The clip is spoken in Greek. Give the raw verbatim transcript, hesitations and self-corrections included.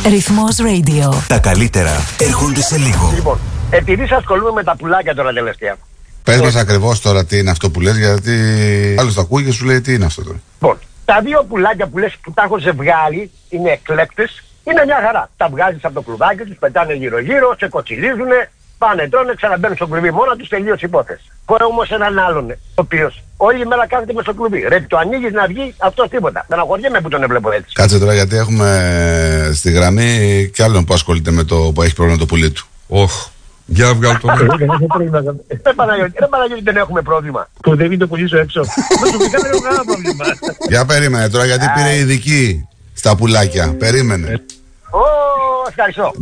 Ρυθμός Radio. Τα καλύτερα έρχονται σε λίγο. Λοιπόν, επειδή σας ασχολούμαι με τα πουλάκια τώρα τελευταία. Πες μας ακριβώς τώρα τι είναι αυτό που λες, γιατί άλλος το ακούει και σου λέει τι είναι αυτό τώρα. Λοιπόν, τα δύο πουλάκια που λες που τα έχω ζευγάρι είναι εκλέκτες, είναι μια χαρά. Τα βγάζεις από το κλουβάκι τους, πετάνε γύρω-γύρω, σε κοτσιλίζουνε, πάνε, τρώνε, ξαναμπαίνουν στο κλουβί μόνα τους, τελείωσε η υπόθεση. Έχω όμως έναν άλλον, ο οποίος όλη μέρα κάθεται μες στο κλουβί. Ρε, το ανοίγεις να βγει, αυτός τίποτα. Δεν αγχωριέμαι που τον έβλεπω έτσι. Κάτσε τώρα, γιατί έχουμε στη γραμμή κι άλλον που ασχολείται με το που έχει πρόβλημα το πουλί του. Όχ. Για βγάλω το. Ρε Παναγιώτη, δεν έχουμε πρόβλημα. Που δεν είναι το πουλί σου έξω. Προσωπικά δεν έχω κανένα πρόβλημα. Για περίμενε τώρα, γιατί πήρε ειδική στα πουλάκια. Περίμενε. Ω, ευχαριστώ.